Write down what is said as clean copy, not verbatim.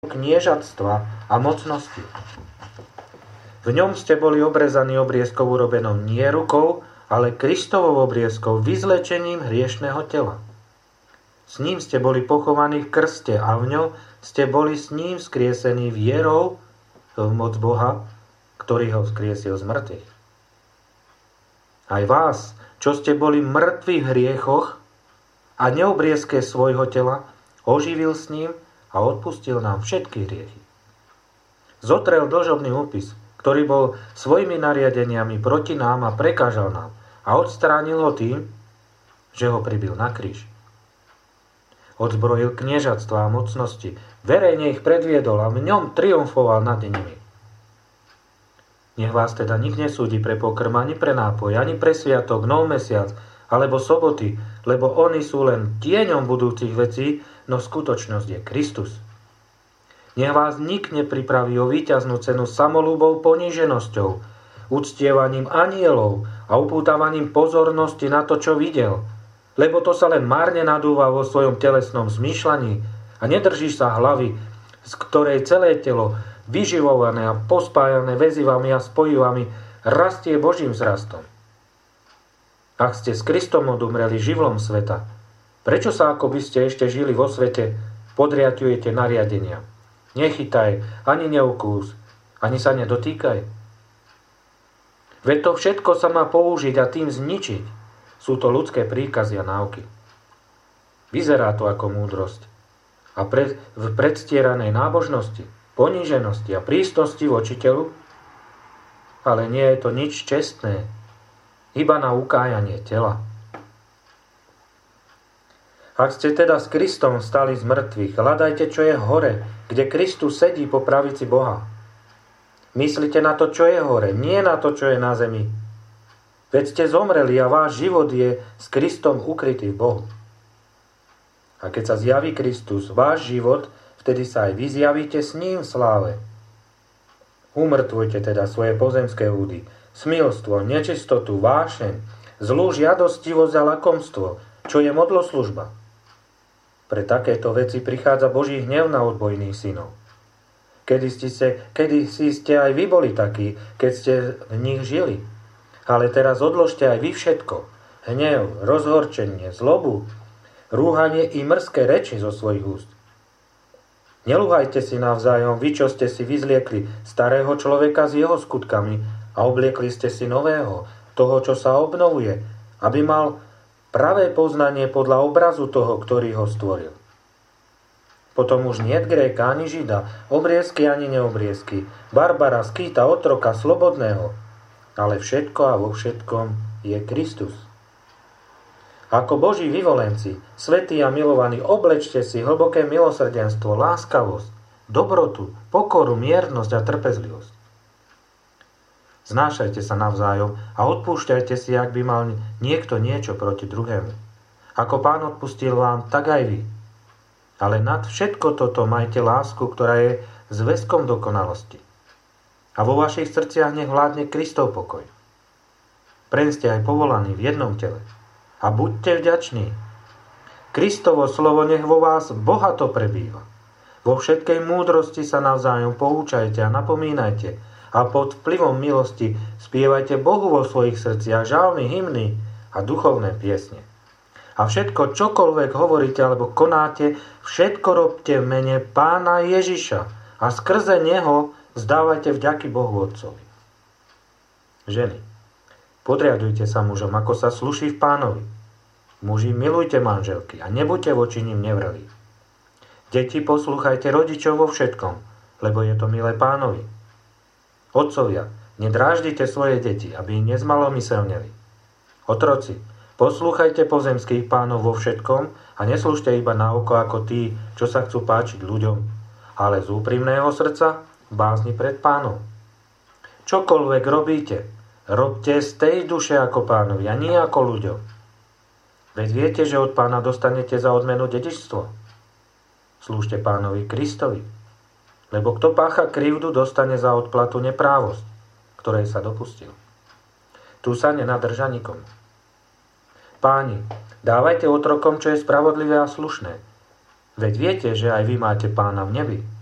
kniežatstva a mocnosti. V ňom ste boli obrezaní obriezkou urobenou nie rukou, ale Kristovou obriezkou, vyzlečením hriešného tela. S ním ste boli pochovaní v krste a v ňom ste boli s ním vzkriesení vierou v moc Boha, ktorý ho vzkriesil z mŕtvych. Aj vás, čo ste boli mŕtvi v hriechoch a neobriezke svojho tela, oživil s ním a odpustil nám všetky hriechy. Zotrel dlžobný úpis, ktorý bol svojimi nariadeniami proti nám a prekážal nám, a odstránil ho tým, že ho pribil na kríž. Odzbrojil kniežatstva a mocnosti, verejne ich predviedol a v ňom triumfoval nad nimi. Nech vás teda nik nesúdi pre pokrm, ani pre nápoj, ani pre sviatok, nov mesiac, alebo soboty, lebo oni sú len tieňom budúcich vecí, no skutočnosť je Kristus. Nech vás nik nepripraví o víťaznú cenu samolúbou poníženosťou, uctievaním anielov a upútavaním pozornosti na to, čo videl, lebo to sa len márne nadúva vo svojom telesnom zmýšľaní a nedrží sa hlavy, z ktorej celé telo, vyživované a pospájané väzivami a spojivami, rastie Božím vzrastom. Ak ste s Kristom odumreli živlom sveta, prečo sa, ako by ste ešte žili vo svete, podriaďujete nariadenia? Nechytaj, ani neukús, ani sa nedotýkaj. Veď to všetko sa má použiť a tým zničiť. Sú to ľudské príkazy a náuky. Vyzerá to ako múdrosť. A v predstieranej nábožnosti, poníženosti a prísnosti voči telu, ale nie je to nič čestné, iba na ukájanie tela. Ak ste teda s Kristom stali z mŕtvych, hľadajte, čo je hore, kde Kristus sedí po pravici Boha. Myslite na to, čo je hore, nie na to, čo je na zemi. Veď ste zomreli a váš život je s Kristom ukrytý v Bohu. A keď sa zjaví Kristus, váš život, vtedy sa aj vy zjavíte s ním v sláve. Umrtvujte teda svoje pozemské údy, smilstvo, nečistotu, vášeň, zlú žiadostivosť a lakomstvo, čo je modloslužba. Pre takéto veci prichádza Boží hnev na odbojných synov. Kedysi ste aj vy boli takí, keď ste v nich žili. Ale teraz odložte aj vy všetko. Hnev, rozhorčenie, zlobu, rúhanie i mrzké reči zo svojich úst. Nelúhajte si navzájom, vy, čo ste si vyzliekli starého človeka s jeho skutkami a obliekli ste si nového, toho, čo sa obnovuje, aby mal pravé poznanie podľa obrazu toho, ktorý ho stvoril. Potom už niet Gréka ani Žida, obriezky ani neobriezky, Barbara, skýta, otroka, slobodného, ale všetko a vo všetkom je Kristus. Ako Boží vyvolenci, svätí a milovaní, oblečte si hlboké milosrdenstvo, láskavosť, dobrotu, pokoru, miernosť a trpezlivosť. Znášajte sa navzájom a odpúšťajte si, ak by mal niekto niečo proti druhému. Ako Pán odpustil vám, tak aj vy. Ale nad všetko toto majte lásku, ktorá je zväzkom dokonalosti. A vo vašich srdciach nech vládne Kristov pokoj. Preň ste aj povolaní v jednom tele. A buďte vďační. Kristovo slovo nech vo vás bohato prebýva. Vo všetkej múdrosti sa navzájom poučajte a napomínajte a pod vplyvom milosti spievajte Bohu vo svojich srdciach žalmy, hymny a duchovné piesne. A všetko, čokoľvek hovoríte alebo konáte, všetko robte v mene Pána Ježiša a skrze Neho zdávajte vďaky Bohu Otcovi. Ženy, podriadujte sa mužom, ako sa sluší v Pánovi. Muži, milujte manželky a nebuďte voči nim nevrelí. Deti, poslúchajte rodičov vo všetkom, lebo je to milé Pánovi. Otcovia, nedráždite svoje deti, aby ich nezmalomyselneli. Otroci, poslúchajte pozemských pánov vo všetkom a neslúžte iba na oko ako tí, čo sa chcú páčiť ľuďom, ale z úprimného srdca bázni pred Pánom. Čokoľvek robíte, robte z tej duše ako Pánovi a nie ako ľuďom. Veď viete, že od Pána dostanete za odmenu dedičstvo. Slúžte Pánovi Kristovi, lebo kto pácha krivdu, dostane za odplatu neprávosť, ktorej sa dopustil. Tu sa nenadrža nikomu. Páni, dávajte otrokom, čo je spravodlivé a slušné. Veď viete, že aj vy máte Pána v nebi.